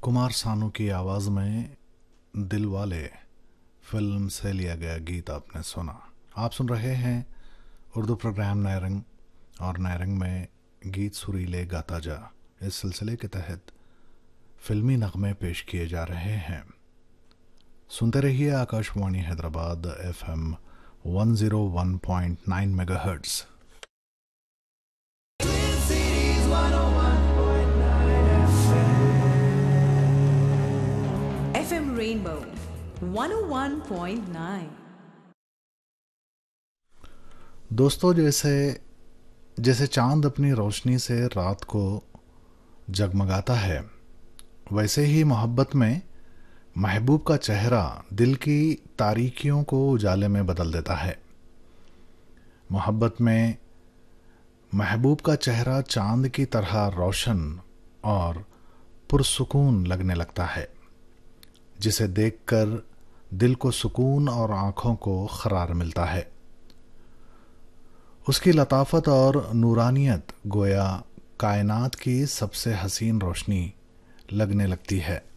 कुमार सानू की आवाज़ में दिल वाले फिल्म से लिया गया गीत आपने सुना। आप सुन रहे हैं उर्दू प्रोग्राम नायरंग, और नायरंग में गीत सुरीले गाता जा इस सिलसिले के तहत फिल्मी नगमे पेश किए जा रहे हैं। सुनते रहिए Akashvani Hyderabad FM 101.9 megahertz. FM Rainbow 101.9। दोस्तों, जैसे जैसे चांद अपनी रोशनी से रात को जगमगाता है, वैसे ही मोहब्बत में महबूब का चेहरा दिल की तारीकियों को उजाले में बदल देता है। मोहब्बत में महबूब का चेहरा चांद की तरह रोशन और पुरसुकून लगने लगता है, जिसे देखकर दिल को सुकून और आँखों को करार मिलता है। उसकी लताफत और नूरानियत गोया कायनात की सबसे हसीन रोशनी लगने लगती है।